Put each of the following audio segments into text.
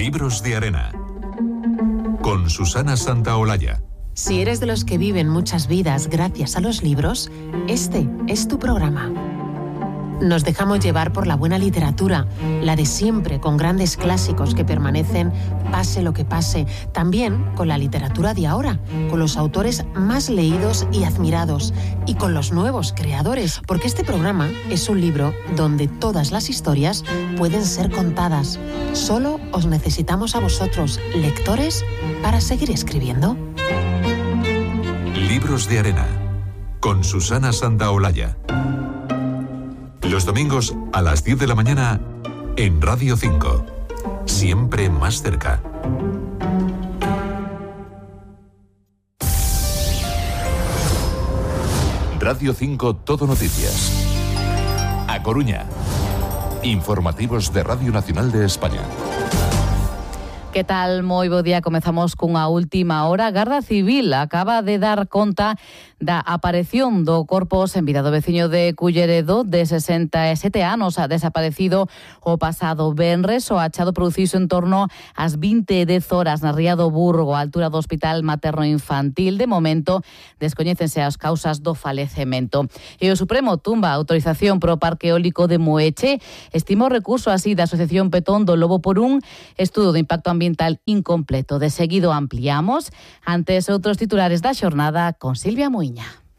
Libros de Arena, con Susana Santaolalla. Si eres de los que viven muchas vidas gracias a los libros, este es tu programa. Nos dejamos llevar por la buena literatura, la de siempre, con grandes clásicos que permanecen pase lo que pase. También con la literatura de ahora, con los autores más leídos y admirados, y con los nuevos creadores, porque este programa es un libro donde todas las historias pueden ser contadas. Solo os necesitamos a vosotros, lectores, para seguir escribiendo. Libros de Arena, con Susana Santaolalla. Los domingos a las 10 de la mañana en Radio 5. Siempre más cerca. Radio 5 Todo Noticias. A Coruña. Informativos de Radio Nacional de España. Que tal? Moi bo día. Comezamos cunha última hora. Garda Civil acaba de dar conta da aparición do corpo sen vida do veciño de Culleredo de 67 anos, desaparecido o pasado venres. O achado produciso en torno ás 20:10 na ría do Burgo, a altura do Hospital Materno Infantil. De momento, descoñécense as causas do falecemento. E o Supremo tumba a autorización pro Parque Eólico de Moeche. Estima o recurso así da Asociación Petón do Lobo por un estudo de impacto ambiental incompleto. De seguido ampliamos. Antes, outros titulares da xornada con Silvia Muiña.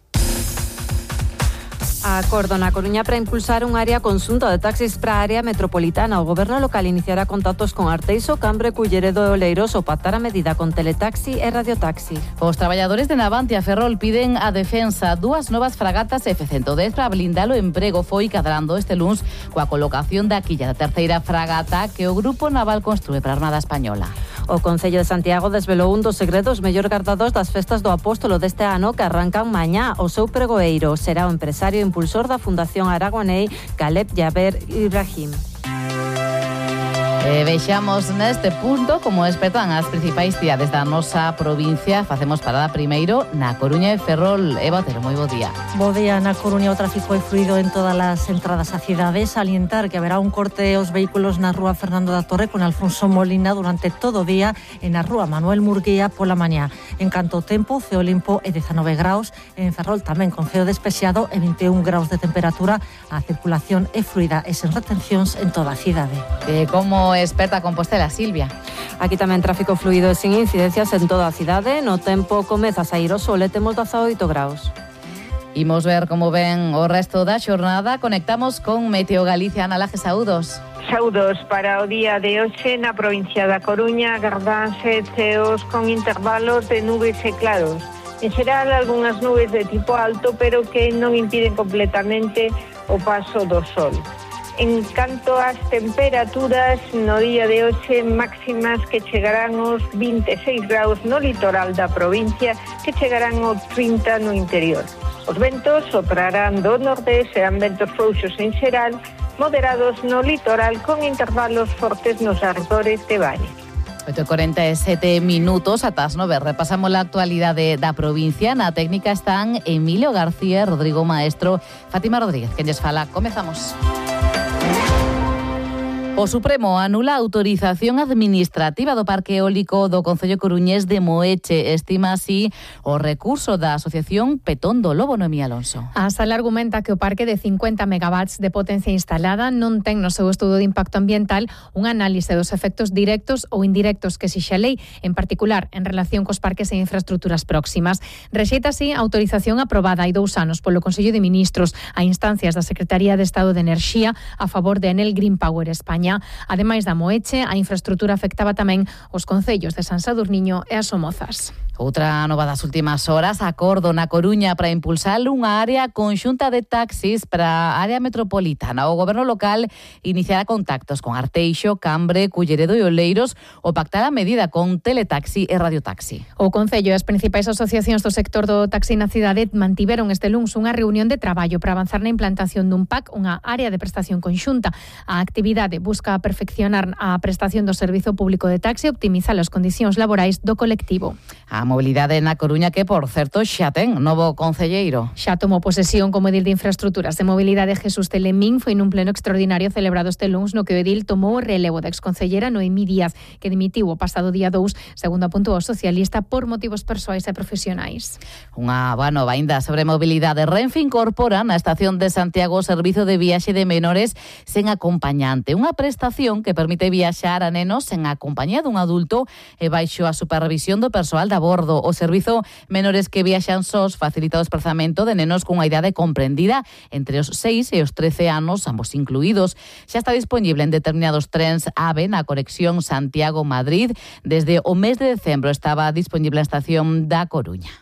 Acordo na Coruña para impulsar un área conxunta de taxis para a área metropolitana. O goberno local iniciará contactos con Arteixo, Cambre, Culleredo e Oleiros o pactar a medida con Teletaxi e Radiotaxi. Os traballadores de Navantia Ferrol piden a defensa dúas novas fragatas F-110 para blindar o emprego. Foi cadrando este luns coa colocación da quilla da terceira fragata que o Grupo Naval construe para a Armada Española. O Concello de Santiago desvelou un dos segredos mellor gardados das festas do Apóstolo deste ano que arrancan mañá. O seu pregoeiro será o empresario impulsor da Fundación Aragonei, Caleb Jaber Ibrahim. Vexamos neste punto como espertan as principais cidades da nosa provincia. Facemos parada primeiro na Coruña e Ferrol. Eva Otero, moi bo día. Bo día. Na Coruña o tráfico é fluido en todas as entradas á cidade. Salientar que haberá un corte aos vehículos na rúa Fernando da Torre con Alfonso Molina durante todo o día e na rúa Manuel Murguía pola mañá. En canto ao tempo, ceo limpo e 19 graus. En Ferrol tamén con ceo despexado e 21 graus de temperatura. A circulación é fluida e sen retencións en toda a cidade. Como experta Compostela, Silvia. Aquí tamén tráfico fluido e sin incidencias en toda a cidade. No tempo comeza a saír o sol e temos 18 graus. Imos ver como ven o resto da xornada. Conectamos con Meteo Galicia. Ana Laje, saúdos. Saúdos para o día de hoxe na provincia da Coruña. Gardanse ceos con intervalos de nubes e claros. En xeral, algunhas nubes de tipo alto, pero que non impiden completamente o paso do sol. En canto ás temperaturas, no día de hoxe máximas que chegarán aos 26 graus no litoral da provincia, que chegarán aos 30 no interior. Os ventos soprarán do nordés, serán ventos frouxos en xeral, moderados no litoral con intervalos fortes nos arredores de Baños. 8:47 minutos, ata as 9. Repasamos a actualidade da provincia. Na técnica están Emilio García, Rodrigo Maestro, Fátima Rodríguez. Quen lles fala, comezamos. O Supremo anula a autorización administrativa do Parque Eólico do Concello coruñés de Moeche. Estima así o recurso da Asociación Petón do Lobo. Noemí Alonso. A Sala argumenta que o parque de 50 megawatts de potencia instalada non ten no seu estudo de impacto ambiental un análise dos efectos directos ou indirectos que exixe a lei, en particular en relación cos parques e infraestructuras próximas. Rexeita así a autorización aprobada hai 2 anos polo Consello de Ministros a instancias da Secretaría de Estado de Enerxía a favor de Enel Green Power España. Ademais da Moeche, a infraestructura afectaba tamén os concellos de San Sadurniño e as Somozas. Outra nova das últimas horas, acordo na Coruña para impulsar unha área conxunta de taxis para a área metropolitana. O goberno local iniciará contactos con Arteixo, Cambre, Culleredo e Oleiros o pactar a medida con Teletaxi e Radiotaxi. O Concello e as principais asociacións do sector do taxi na cidade mantiveron este luns unha reunión de traballo para avanzar na implantación dun PAC, unha área de prestación conxunta. A actividade busca perfeccionar a prestación do servizo público de taxi e optimizar as condicións laborais do colectivo. A mobilidade na Coruña que, por certo, xa ten novo concelleiro. Xa tomou posesión como edil de Infraestructuras de Mobilidade Jesús Telemín. Foi nun pleno extraordinario celebrado este luns no que o edil tomou o relevo da exconsellera Noemí Díaz, que dimitiu o pasado día 2, segundo apuntou o socialista, por motivos persoais e profesionais. Unha boa nova ainda sobre mobilidade. Renfe incorpora na estación de Santiago o servizo de viaxe de menores sen acompañante. Unha prestación que permite viaxar a nenos sen a compañía dun adulto e baixo a supervisión do persoal da bordo. O servizo Menores que viaxan sós facilita o desplazamento de nenos cunha idade comprendida entre os 6 e os 13 anos, ambos incluídos. Xa está disponible en determinados trens AVE na conexión Santiago-Madrid. Desde o mes de decembro estaba disponible a estación da Coruña.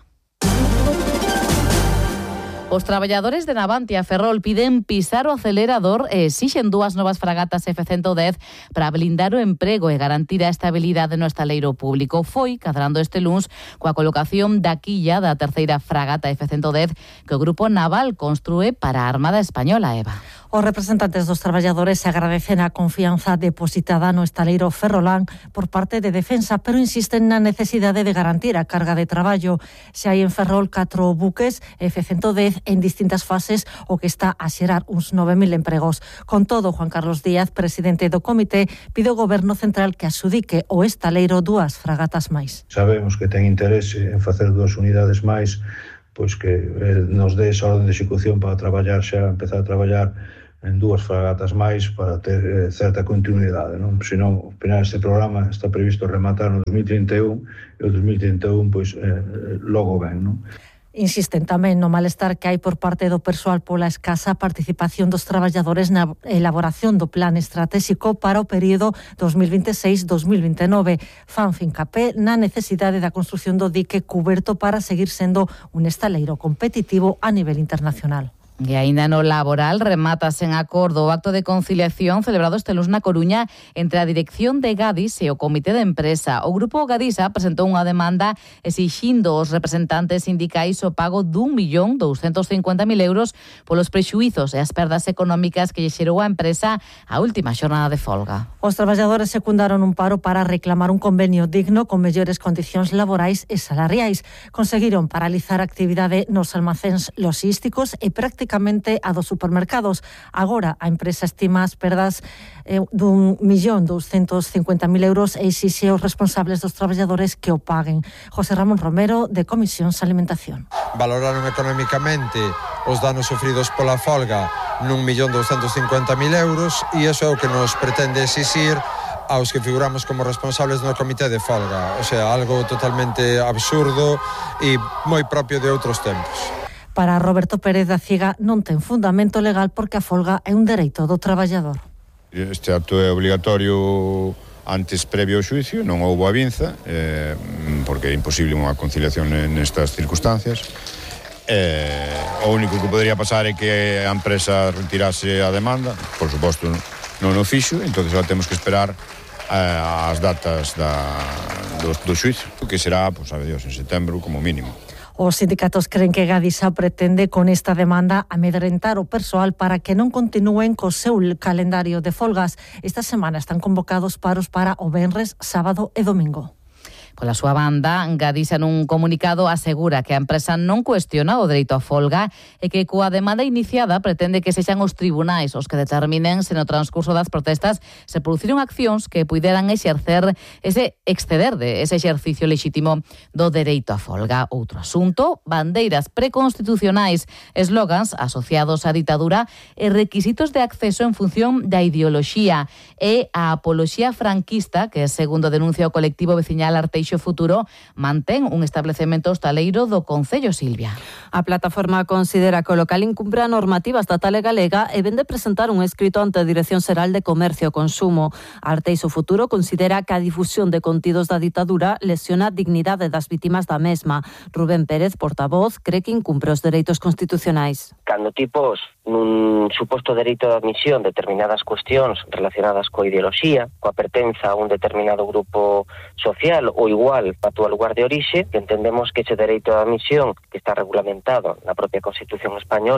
Os traballadores de Navantia Ferrol piden pisar o acelerador e exixen 2 novas fragatas F-110 para blindar o emprego e garantir a estabilidade no estaleiro público. Foi cadrando este luns coa colocación da quilla da terceira fragata F-110 que o Grupo Naval construe para a Armada Española, Eva. Os representantes dos traballadores agradecen a confianza depositada no estaleiro ferrolán por parte de Defensa, pero insisten na necesidade de garantir a carga de traballo. Se hai en Ferrol 4 buques F-110 en distintas fases, o que está a xerar uns 9.000 empregos. Con todo, Juan Carlos Díaz, presidente do comité, pide ao Goberno Central que asudique o estaleiro 2 fragatas máis. Sabemos que ten interese en facer 2 unidades máis, pois que nos dé esa orden de execución para traballar xa, empezar a traballar en 2 fragatas máis para ter certa continuidade, non? Senón, ao final este programa está previsto rematar no 2031 e o 2031 pois logo ven, non? Insisten tamén no malestar que hai por parte do persoal pola escasa participación dos traballadores na elaboración do plan estratégico para o período 2026-2029. Fan fincapé na necesidade da construción do dique cuberto para seguir sendo un estaleiro competitivo a nivel internacional. E aínda no laboral remata sen acordo o acto de conciliación celebrado este luns na Coruña entre a dirección de Gadis e o comité de empresa. O grupo Gadisa presentou unha demanda exixindo aos representantes sindicais o pago de 1.250.000 euros polos prexuizos e as perdas económicas que lle xerou a empresa a última xornada de folga. Os traballadores secundaron un paro para reclamar un convenio digno con mellores condicións laborais e salariais. Conseguiron paralizar a actividade nos almacéns logísticos e prácticamente a dos supermercados. Agora a empresa estima as perdas dun 1.250.000 euros e exixe aos responsables dos traballadores que o paguen. José Ramón Romero, de Comisións Alimentación. Valoraron económicamente os danos sofridos pola folga nun 1.250.000 euros e iso é o que nos pretende exixir aos que figuramos como responsables no comité de folga. O sea, algo totalmente absurdo e moi propio de outros tempos. Para Roberto Pérez da Ciega non ten fundamento legal porque a folga é un dereito do traballador. Este acto é obligatorio antes previo ao xuicio, non houbo avinza, porque é imposible unha conciliación nestas circunstancias. O único que podría pasar é que a empresa retirase a demanda, por suposto non o fixo, entonces agora temos que esperar as datas do xuicio, que será, pues, sabe Dios, en setembro como mínimo. Os sindicatos creen que Gadisa pretende con esta demanda amedrentar o persoal para que non continúen co seu calendario de folgas. Esta semana están convocados paros para o venres, sábado e domingo. Pola súa banda, Gadisa nun comunicado asegura que a empresa non cuestiona o dereito a folga e que coa demanda iniciada pretende que sexan os tribunais os que determinen se no transcurso das protestas se produciron accións que puideran exceder de ese exercicio lexítimo do dereito a folga. Outro asunto, bandeiras preconstitucionais, eslogans asociados á ditadura e requisitos de acceso en función da ideoloxía e a apoloxía franquista que, segundo denuncia o colectivo veciñal Arteixo Futuro, mantén un establecemento hostaleiro do Concello, Silvia. A plataforma considera que o local incumpre a normativa estatal e galega e vende presentar un escrito ante a Dirección Xeral de Comercio e Consumo. Arteixo Futuro considera que a difusión de contidos da ditadura lesiona a dignidade das vítimas da mesma. Rubén Pérez, portavoz, cree que incumpre os dereitos constitucionais. Cando tipos nun suposto dereito de admisión determinadas cuestións relacionadas coa ideoloxía, coa pertenza a un determinado grupo social ou igual a túa lugar de orixe, que entendemos que ese dereito de admisión que está regulamentado na propia Constitución española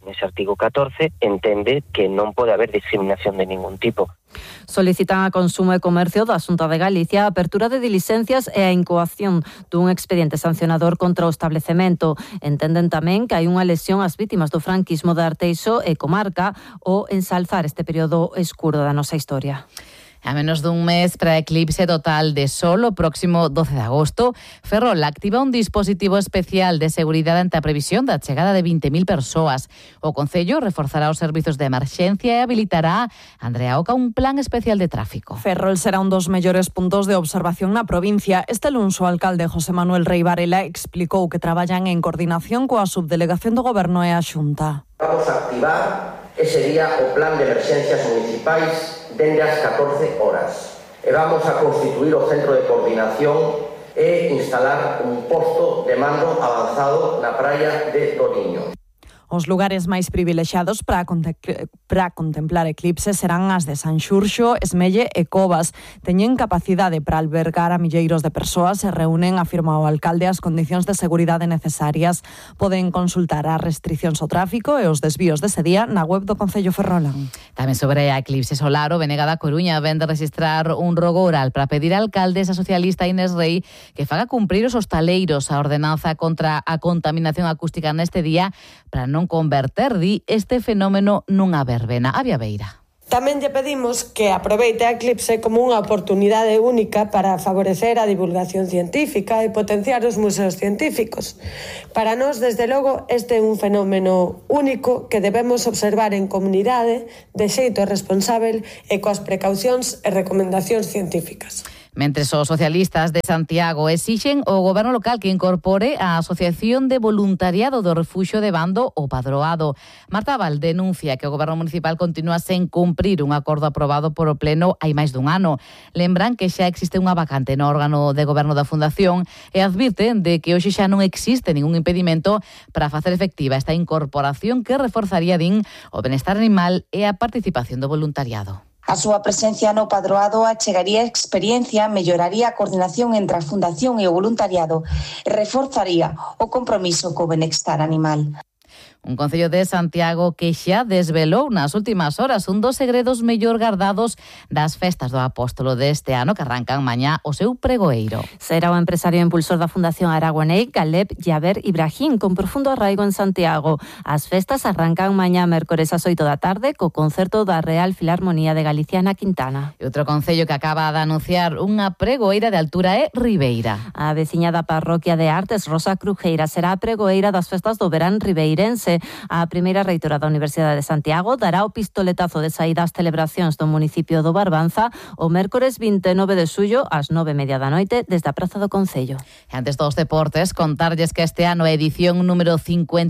nese artigo 14, entende que non pode haber discriminación de ningún tipo. Solicitan a Consumo e Comercio da Xunta de Galicia a apertura de diligencias e a incoación dun expediente sancionador contra o establecemento. Entenden tamén que hai unha lesión ás vítimas do franquismo de Arteixo e comarca o ensalzar este período escuro da nosa historia. A menos dun mes para eclipse total de sol o próximo 12 de agosto, Ferrol activa un dispositivo especial de seguridade ante a previsión da chegada de 20.000 persoas. O Concello reforzará os servizos de emerxencia e habilitará, Andrea Oca, un plan especial de tráfico. Ferrol será un dos mellores puntos de observación na provincia. Este luns o alcalde José Manuel Rei Varela explicou que traballan en coordinación coa subdelegación do Goberno e a Xunta. Vamos a activar ese día o plan de emerxencias municipais dende as 14 horas. E vamos a constituir o centro de coordinación e instalar un posto de mando avanzado na praia de Doniño. Os lugares máis privilexiados para contemplar eclipses serán as de Sanxurxo, Esmelle e Covas. Teñen capacidade para albergar a milleiros de persoas e reúnen, afirma o alcalde, as condicións de seguridade necesarias. Poden consultar as restriccións ao tráfico e os desvíos dese día na web do Concello Ferrolán. Tamén sobre a eclipse solar, o Venega da Coruña ven de registrar un rogo oral para pedir á alcaldesa socialista Inés Rei que faga cumprir os hostaleiros a ordenanza contra a contaminación acústica neste día para non converter, di, este fenómeno nunha verbena. Avia Beira. Tamén lle pedimos que aproveite a eclipse como unha oportunidade única para favorecer a divulgación científica e potenciar os museos científicos. Para nós, desde logo, este é un fenómeno único que debemos observar en comunidade de xeito responsável e coas precaucións e recomendacións científicas. Mentres os socialistas de Santiago exixen o goberno local que incorpore a Asociación de Voluntariado do Refuxio de Bando o Padroado. Marta Val denuncia que o goberno municipal continúa sen cumprir un acordo aprobado por o Pleno hai máis dun ano. Lembran que xa existe unha vacante no órgano de goberno da Fundación e advirten de que hoxe xa non existe ningún impedimento para facer efectiva esta incorporación que reforzaría, din, o benestar animal e a participación do voluntariado. A súa presencia no padroado achegaría experiencia, melloraría a coordinación entre a Fundación e o voluntariado e reforzaría o compromiso co benestar animal. Un Concello de Santiago que xa desvelou nas últimas horas un dos segredos mellor gardados das festas do Apóstolo deste ano que arrancan mañá o seu pregoeiro. Será o empresario impulsor da Fundación Aragonei, Caleb Yaber Ibrahim, con profundo arraigo en Santiago. As festas arrancan mañá mércores ás 8 da tarde co concerto da Real Filarmonía de Galicia na Quintana. E outro concello que acaba de anunciar unha pregoeira de altura é Ribeira. A veciña da parroquia de Artes, Rosa Crujeira, será a pregoeira das festas do verán ribeirense. A primeira reitora da Universidade de Santiago dará o pistoletazo de saída ás celebracións do municipio do Barbanza o mércores 29 de xullo ás 9:30 da noite desde a Praza do Concello. E antes dos deportes, contarlles que este ano a edición número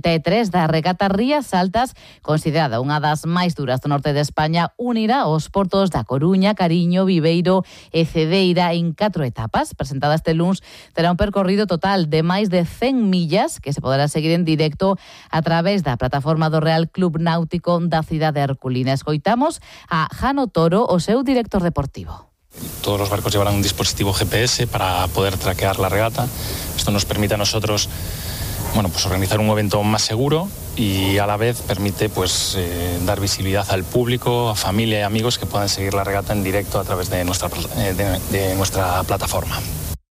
53 da Regata Rías Altas, considerada unha das máis duras do norte de España, unirá os portos da Coruña, Cariño, Viveiro e Cedeira en 4 etapas. Presentada este luns, terá un percorrido total de máis de 100 millas que se poderá seguir en directo a través da plataforma do Real Club Náutico da cidade herculina. Escoitamos a Jano Toro, o seu director deportivo. Todos los barcos llevarán un dispositivo GPS para poder traquear la regata. Esto nos permite a nosotros organizar un evento más seguro y a la vez permite dar visibilidad al público, a familia y amigos que puedan seguir la regata en directo a través de nuestra plataforma.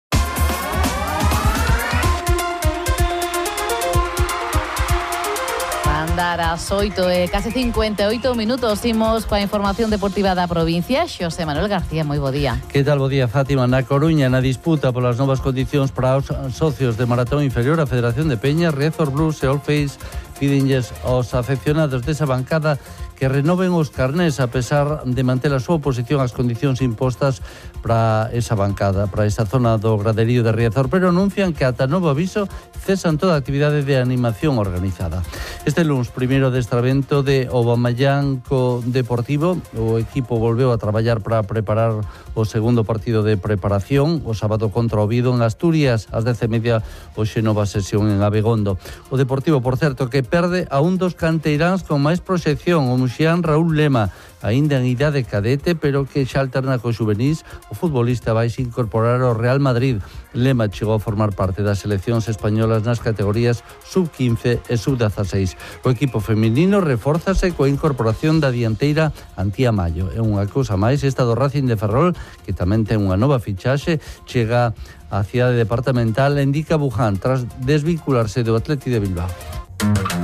Andar ás 8 e case 58 minutos imos coa información deportiva da provincia. Xosé Manuel García, moi bo día. Que tal, bo día, Fátima? Na Coruña, na disputa polas novas condicións para os socios de maratón inferior, a Federación de Peñas, Riazor Blues e All Face pídenlles aos afeccionados desa bancada que renoven os carnés a pesar de manter a súa oposición ás condicións impostas para esa bancada, para esa zona do graderío de Riazor, pero anuncian que ata novo aviso cesan toda a actividade de animación organizada. Este luns, primeiro destramento de Obamallanco Deportivo, o equipo volveu a traballar para preparar o segundo partido de preparación, o sábado contra o Oviedo en Asturias, ás 10:30, hoxe nova sesión en Abegondo. O Deportivo, por certo, que perde a un dos canteiráns con máis proxección, o Muxián Raúl Lema, aínda en idade cadete, pero que xa alterna co xuvenís. O futbolista vai se incorporar ao Real Madrid. Lema chegou a formar parte das seleccións españolas nas categorías sub-15 e sub-16. O equipo feminino refórzase coa incorporación da dianteira Antía Mayo. É unha cousa máis esta do Racing de Ferrol, que tamén ten unha nova fichaxe, chega á cidade departamental, indica Buján, tras desvincularse do Atleti de Bilbao.